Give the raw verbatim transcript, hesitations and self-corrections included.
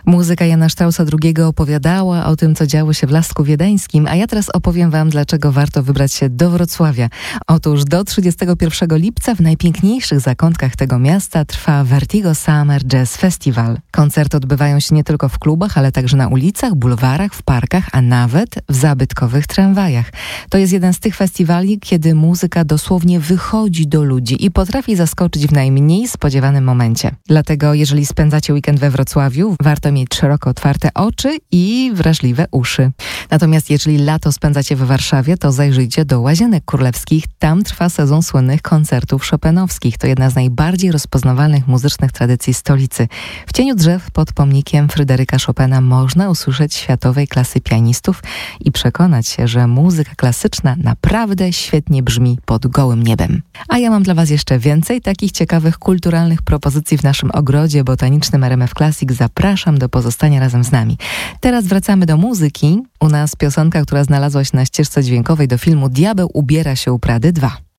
Muzyka Jana Straussa drugiego opowiadała o tym, co działo się w Lasku Wiedeńskim, a ja teraz opowiem wam, dlaczego warto wybrać się do Wrocławia. Otóż do trzydziestego pierwszego lipca w najpiękniejszych zakątkach tego miasta trwa Vertigo Summer Jazz Festival. Koncerty odbywają się nie tylko w klubach, ale także na ulicach, bulwarach, w parkach, a nawet w zabytkowych tramwajach. To jest jeden z tych festiwali, kiedy muzyka dosłownie wychodzi do ludzi i potrafi zaskoczyć w najmniej spodziewanym momencie. Dlatego, jeżeli spędzacie weekend we Wrocławiu, warto mieć szeroko otwarte oczy i wrażliwe uszy. Natomiast jeżeli lato spędzacie w Warszawie, to zajrzyjcie do Łazienek Królewskich. Tam trwa sezon słynnych koncertów chopinowskich. To jedna z najbardziej rozpoznawalnych muzycznych tradycji stolicy. W cieniu drzew pod pomnikiem Fryderyka Chopina można usłyszeć światowej klasy pianistów i przekonać się, że muzyka klasyczna naprawdę świetnie brzmi pod gołym niebem. A ja mam dla was jeszcze więcej takich ciekawych kulturalnych propozycji w naszym ogrodzie botanicznym R M F Classic. Zapraszam do pozostania razem z nami. Teraz wracamy do muzyki. U nas piosenka, która znalazła się na ścieżce dźwiękowej do filmu Diabeł ubiera się u Prady dwa.